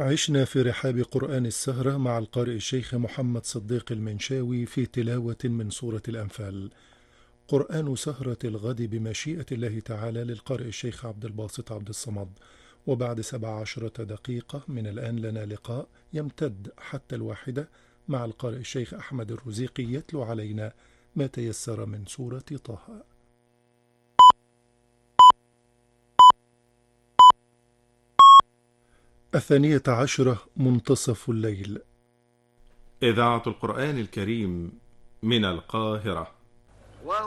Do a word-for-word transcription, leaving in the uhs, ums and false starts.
عشنا في رحاب قرآن السهرة مع القارئ الشيخ محمد صديق المنشاوي في تلاوة من سورة الأنفال. قرآن سهرة الغد بمشيئة الله تعالى للقارئ الشيخ عبد الباسط عبد الصمد. وبعد سبع عشرة دقيقة من الآن لنا لقاء يمتد حتى الواحدة مع القارئ الشيخ أحمد الرزيقي يتلو علينا ما تيسر من سورة طه. الثانية عشرة منتصف الليل. إذاعة القرآن الكريم من القاهرة.